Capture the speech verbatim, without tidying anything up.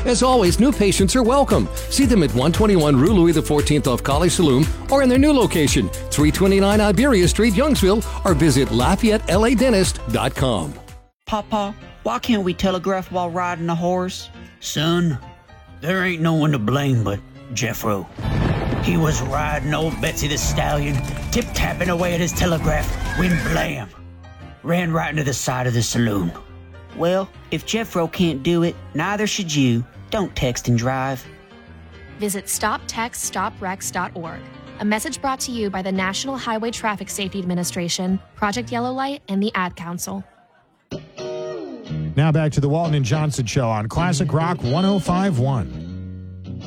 As always, new patients are welcome. See them at one twenty-one Rue Louis the fourteenth off College Saloon or in their new location, three twenty-nine Iberia Street, Youngsville, or visit Lafayette L A Dentist dot com. Papa, why can't we telegraph while riding a horse? Son, there ain't no one to blame but Jeffro. He was riding old Betsy the Stallion, tip-tapping away at his telegraph, when blam! Ran right into the side of the saloon. Well, if Jeffro can't do it, neither should you. Don't text and drive. Visit stop text stop wrecks dot org. A message brought to you by the National Highway Traffic Safety Administration, Project Yellow Light, and the Ad Council. Now back to the Walton and Johnson Show on Classic Rock one oh five point one.